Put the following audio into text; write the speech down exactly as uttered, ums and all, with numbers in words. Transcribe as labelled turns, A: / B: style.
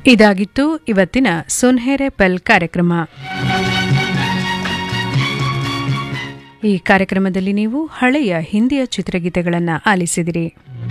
A: ಇದಾಗಿತ್ತು ಇವತ್ತಿನ ಸುನ್ಹೇರೆ ಪೆಲ್ ಕಾರ್ಯಕ್ರಮ. ಈ ಕಾರ್ಯಕ್ರಮದಲ್ಲಿ ನೀವು ಹಳೆಯ ಹಿಂದಿಯ ಚಿತ್ರಗೀತೆಗಳನ್ನು ಆಲಿಸಿದಿರಿ.